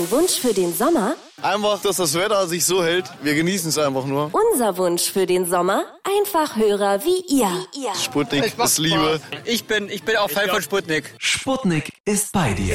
Wunsch für den Sommer? Einfach, dass das Wetter sich so hält. Wir genießen es einfach nur. Unser Wunsch für den Sommer? Einfach Hörer wie ihr. Sputnik ist Liebe. Ich bin auch Fan von Sputnik. Sputnik ist bei dir.